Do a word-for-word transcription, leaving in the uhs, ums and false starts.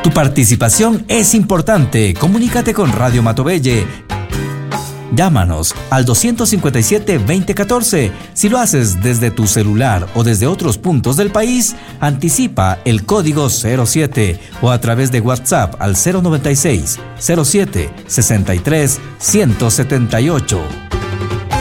Tu participación es importante. Comunícate con Radio Matobelle. Llámanos al dos cinco siete, dos cero uno cuatro. Si lo haces desde tu celular o desde otros puntos del país, anticipa el código cero siete o a través de WhatsApp al cero noventa y seis, cero siete, sesenta y tres, ciento setenta y ocho.